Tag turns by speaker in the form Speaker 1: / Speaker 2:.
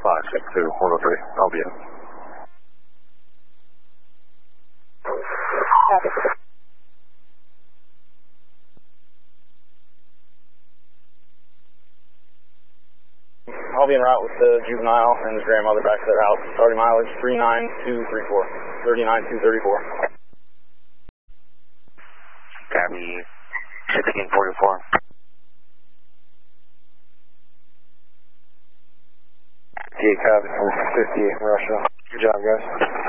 Speaker 1: 562 103. I'll be in.
Speaker 2: I'll be en route with the juvenile and his grandmother back to their house. Starting mileage 39234. 39234.
Speaker 1: Copy 1644. Yeah, copy. 58 Russia. Good job, guys.